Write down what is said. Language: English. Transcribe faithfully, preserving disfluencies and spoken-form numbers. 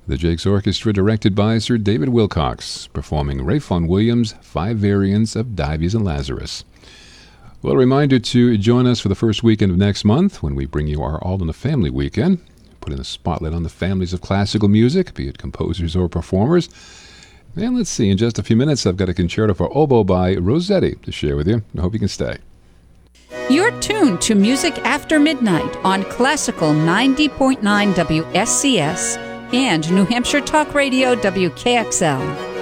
The Jakes Orchestra, directed by Sir David Wilcox, performing Ray Vaughan Williams' five variants of Dives and Lazarus. Well, a reminder to join us for the first weekend of next month when we bring you our All in the Family weekend, putting the spotlight on the families of classical music, be it composers or performers. And let's see, in just a few minutes, I've got a concerto for oboe by Rossetti to share with you. I hope you can stay. You're tuned to Music After Midnight on Classical ninety point nine W S C S and New Hampshire Talk Radio W K X L.